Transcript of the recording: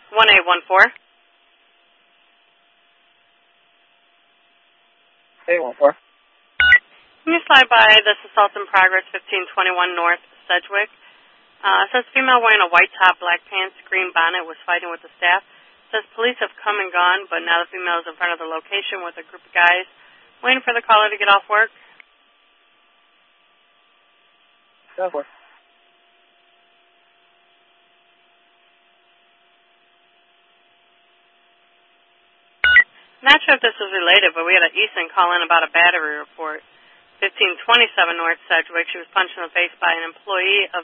1814. 814. Can you slide by this assault in progress, 1521 North Sedgwick? It says female wearing a white top, black pants, green bonnet was fighting with the staff. It says police have come and gone, but now the female is in front of the location with a group of guys waiting for the caller to get off work. 7-4. Not sure if this was related, but we had an Easton call in about a battery report. 1527 North Sedgwick. She was punched in the face by an employee of